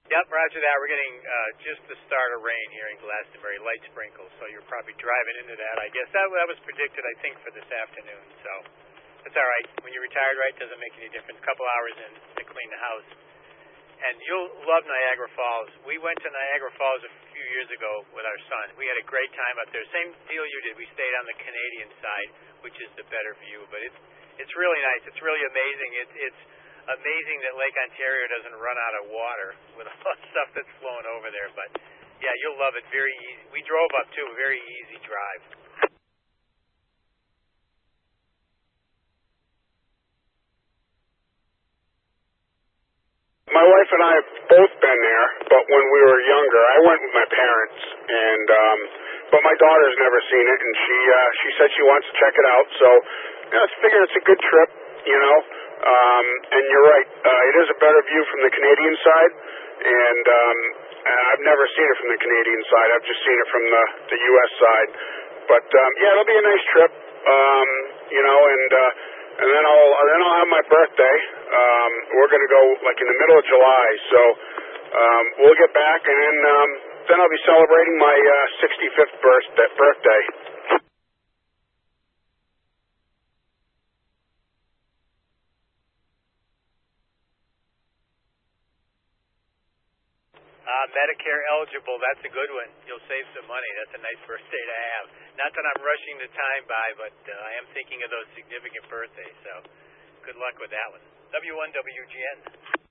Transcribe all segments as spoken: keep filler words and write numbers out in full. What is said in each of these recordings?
Yep, roger that. We're getting uh, just the start of rain here in Glastonbury, light sprinkles, so you're probably driving into that. I guess that, that was predicted, I think, for this afternoon, so that's all right. When you're retired, right, doesn't make any difference. A couple hours in to clean the house. And you'll love Niagara Falls. We went to Niagara Falls a few years ago with our son. We had a great time up there. Same deal you did. We stayed on the Canadian side, which is the better view, but it's it's really nice. It's really amazing. It, it's amazing that Lake Ontario doesn't run out of water with all the stuff that's flowing over there. But, yeah, you'll love it. Very easy. We drove up, too. A very easy drive. My wife and I have both been there, but when we were younger, I went with my parents, and um, but my daughter's never seen it, and she uh, she said she wants to check it out. So, you know, I figure it's a good trip, you know. Um, and you're right, uh, it is a better view from the Canadian side, and um, I've never seen it from the Canadian side. I've just seen it from the the U S side. But um, yeah, it'll be a nice trip, um, you know, and. Uh, And then I'll then I'll have my birthday. Um, we're going to go like in the middle of July, so um, we'll get back, and then um, then I'll be celebrating my uh, sixty-fifth birthday. birthday. Uh, Medicare eligible, that's a good one. You'll save some money. That's a nice birthday to have. Not that I'm rushing the time by, but uh, I am thinking of those significant birthdays, so good luck with that one. W one W G N.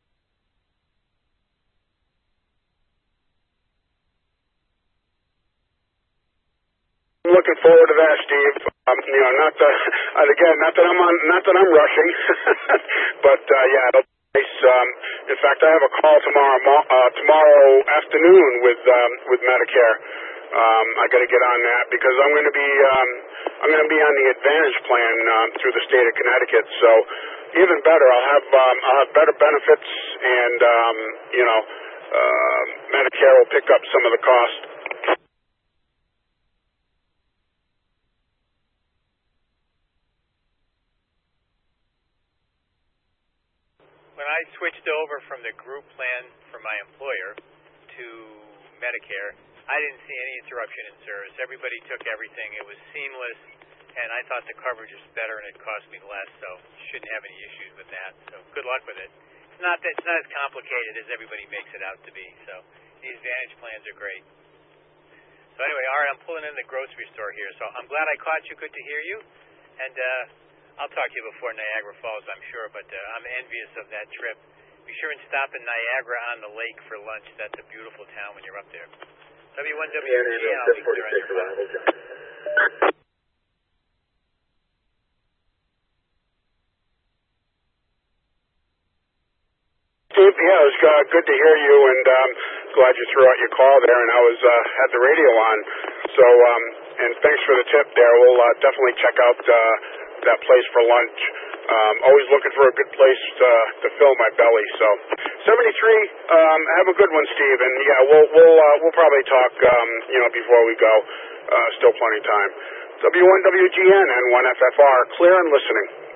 I'm looking forward to that, Steve. Um, you know, not that again, not that I'm on, not that I'm rushing, but uh, yeah, it'll be nice. Um, in fact, I have a call tomorrow uh, tomorrow afternoon with um, with Medicare. Um, I got to get on that because I'm going to be um, I'm going to be on the Advantage plan um, through the state of Connecticut. So even better, I'll have um, I'll have better benefits, and um, you know, uh, Medicare will pick up some of the cost. When I switched over from the group plan for my employer to Medicare, I didn't see any interruption in service. Everybody took everything. It was seamless, and I thought the coverage was better and it cost me less, so shouldn't have any issues with that. So good luck with it. It's not that it's not as complicated as everybody makes it out to be. So these Advantage plans are great. So anyway, all right, I'm pulling in the grocery store here. So I'm glad I caught you. Good to hear you. And uh, I'll talk to you before Niagara Falls, I'm sure, but uh, I'm envious of that trip. Be sure and stop in Niagara on the lake for lunch. That's a beautiful town when you're up there. W one W G N, I'll be clear on your phone. Steve, yeah, it was uh, good to hear you, and um, glad you threw out your call there, and I was uh, had the radio on. So, um, and thanks for the tip there. We'll uh, definitely check out uh, that place for lunch. Um, always looking for a good place to, to fill my belly. So, seventy-three. Um, have a good one, Steve. And yeah, we'll we'll uh, we'll probably talk. Um, you know, before we go. Uh, still plenty of time. W one W G N and one F F R, clear and listening.